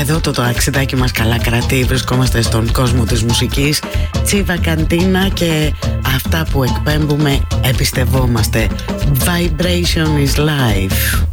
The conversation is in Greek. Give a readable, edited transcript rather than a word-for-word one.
Εδώ το ταξιδάκι μας καλά κρατεί. Βρισκόμαστε στον κόσμο της μουσικής. Τσίβα Καντίνα και αυτά που εκπέμπουμε εμπιστευόμαστε. Vibration is life.